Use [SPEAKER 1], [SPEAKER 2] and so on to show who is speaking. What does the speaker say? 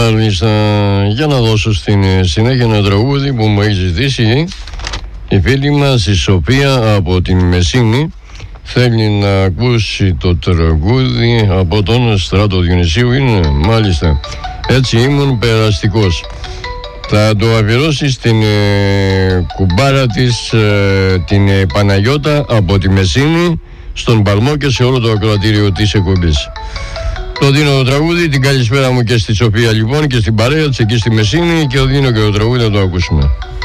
[SPEAKER 1] Μάλιστα, για να δώσω στην συνέχεια ένα τραγούδι που μου έχει ζητήσει η φίλη μας η Σοφία από την Μεσίνη. Θέλει να ακούσει το τραγούδι από τον Στράτο Διονυσίου. Είναι μάλιστα, έτσι ήμουν περαστικός. Θα το αφιερώσει στην κουμπάρα της, την Παναγιώτα από τη Μεσίνη, στον Παλμό και σε όλο το ακροατήριο της εκπομπής. Το δίνω το τραγούδι, την καλησπέρα μου και στη Σοφία λοιπόν και στην παρέα της εκεί στη Μεσίνη, και το δίνω και το τραγούδι να το ακούσουμε.